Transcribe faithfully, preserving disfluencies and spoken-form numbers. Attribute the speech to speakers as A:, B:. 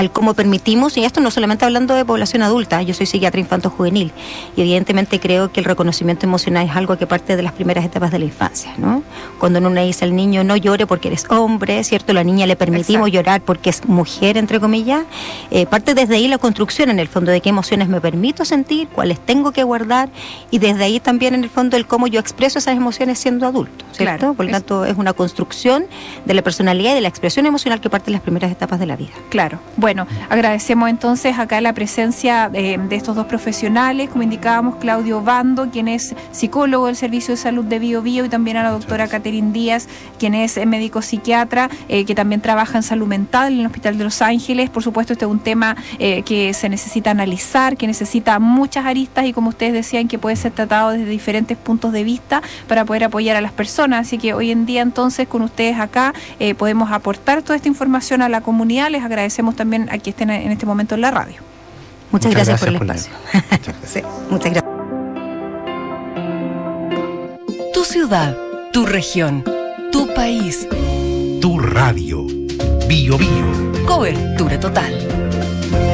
A: al cómo permitimos, y esto no solamente hablando de población adulta, yo soy psiquiatra infanto-juvenil, y evidentemente creo que el reconocimiento emocional es algo que parte de las primeras etapas de la infancia, ¿no? Cuando uno le dice al niño no llore porque eres hombre, ¿cierto? La niña le permitimos Exacto. llorar porque es mujer, entre comillas, eh, parte desde ahí la construcción en el fondo de qué emociones me permito sentir, cuáles tengo que guardar, y desde ahí también en el fondo el cómo yo expreso esas emociones siendo adulto, ¿cierto? Claro, por lo tanto es una construcción de la personalidad y de la expresión emocional que parte en las primeras etapas de la vida.
B: Claro. Bueno, agradecemos entonces acá la presencia de, de estos dos profesionales, como indicábamos, Claudio Bando, quien es psicólogo del Servicio de Salud de Bío Bío, y también a la doctora Catherine Díaz, quien es médico psiquiatra, eh, que también trabaja en salud mental en el Hospital de Los Ángeles. Por supuesto, este es un tema eh, que se necesita analizar, que necesita muchas aristas y, como ustedes decían, que puede ser tratado desde diferentes puntos de vista para poder apoyar a las personas. Así que hoy en día, entonces, con ustedes acá eh, podemos aportar toda esta información a la comunidad. Les agradecemos también a que estén en este momento en la radio.
A: Muchas, Muchas gracias, gracias por el espacio.
C: Muchas
A: sí, muchas gracias.
D: Tu ciudad, tu región, tu país.
C: Tu radio. Bío Bío.
D: Cobertura total.